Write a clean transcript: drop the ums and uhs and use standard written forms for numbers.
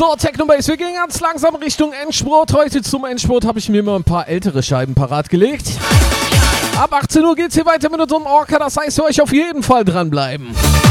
So, Technobase, wir gehen ganz langsam Richtung Endspurt. Heute zum Endspurt habe ich mir mal ein paar ältere Scheiben parat gelegt. Ab 18 Uhr geht's hier weiter mit unserem Orca, das heißt für euch auf jeden Fall dranbleiben.